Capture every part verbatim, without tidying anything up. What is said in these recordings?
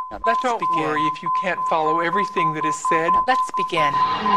Let's Don't begin. worry if you can't follow everything that is said. Let's begin.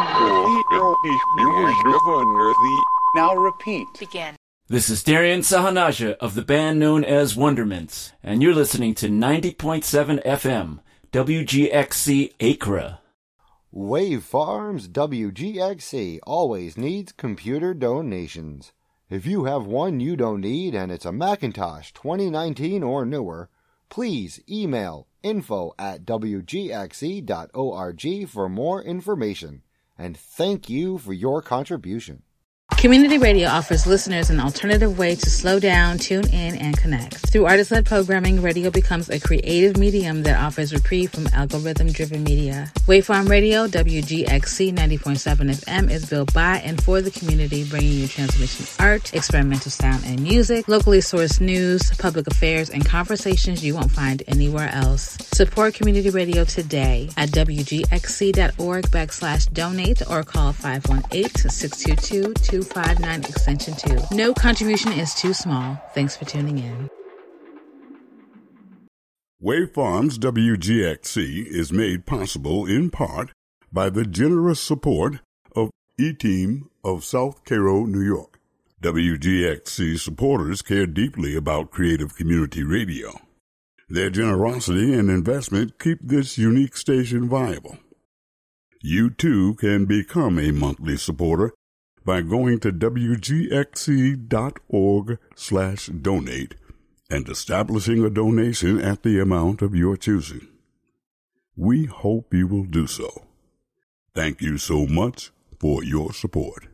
Now repeat. Begin. This is Darian Sahanaja of the band known as Wonderments, and you're listening to ninety point seven F M, W G X C Acra. Wave Farms W G X C always needs computer donations. If you have one you don't need and it's a Macintosh twenty nineteen or newer, please email info at w g x c dot org for more information. And thank you for your contribution. Community radio offers listeners an alternative way to slow down, tune in, and connect. Through artist-led programming, radio becomes a creative medium that offers reprieve from algorithm-driven media. Waveform Radio, W G X C ninety point seven F M, is built by and for the community, bringing you transmission art, experimental sound and music, locally sourced news, public affairs, and conversations you won't find anywhere else. Support community radio today at w g x c dot org backslash donate or call five one eight, six two two, two five nine extension two. No contribution is too small. Thanks for tuning in. Wave Farms W G X C is made possible in part by the generous support of E-Team of South Cairo, New York. W G X C supporters care deeply about creative community radio. Their generosity and investment keep this unique station viable. You too can become a monthly supporter by going to w g x c dot org slash donate and establishing a donation at the amount of your choosing. We hope you will do so. Thank you so much for your support.